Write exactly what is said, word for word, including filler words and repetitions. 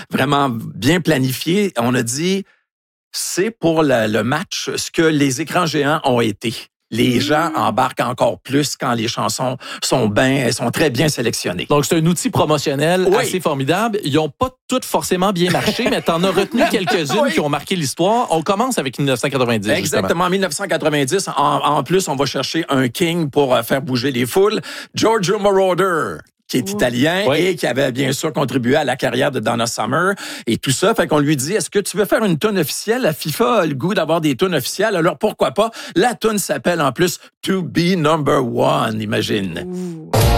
vraiment bien planifié. On a dit, c'est pour le, le match ce que les écrans géants ont été. Les gens embarquent encore plus quand les chansons sont bien, elles sont très bien sélectionnées. Donc, c'est un outil promotionnel oui. assez formidable. Ils n'ont pas toutes forcément bien marché, mais tu en as retenu quelques-unes oui. qui ont marqué l'histoire. On commence avec dix-neuf cent quatre-vingt-dix. Exactement, en dix-neuf cent quatre-vingt-dix. En, en plus, on va chercher un king pour faire bouger les foules. Giorgio Moroder, qui est italien oui. et qui avait bien sûr contribué à la carrière de Donna Summer et tout ça. Fait qu'on lui dit, est-ce que tu veux faire une tune officielle? La FIFA a le goût d'avoir des tunes officielles, alors pourquoi pas? La tune s'appelle en plus To Be Number One, imagine. Ouh.